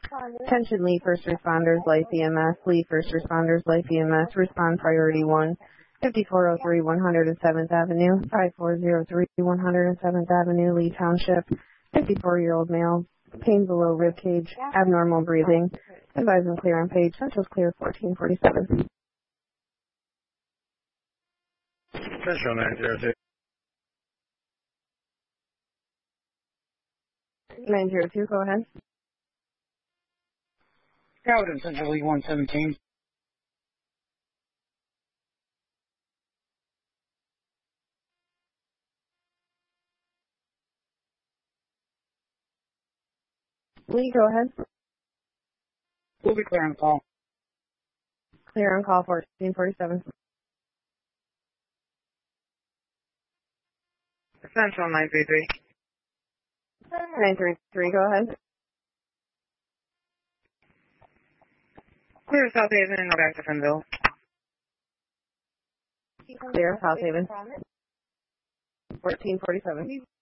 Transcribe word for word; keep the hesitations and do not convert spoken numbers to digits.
Attention Lee First Responders, Life E M S, Lee First Responders, Life E M S, respond priority one. fifty-four oh three one hundred seventh Avenue, five four zero three one hundred seventh Avenue, Lee Township, fifty-four-year-old male, pain below rib cage, abnormal breathing, advise and clear on page, Central's clear fourteen forty-seven. Central nine zero two. nine zero two, go ahead. Providence, Central Lee one seventeen. Lee, go ahead. We'll be clear on the call. Clear on call fourteen forty-seven. Central nine three three. nine three three, go ahead. Clear South Haven and back to Fenville. Clear South Haven. fourteen forty-seven.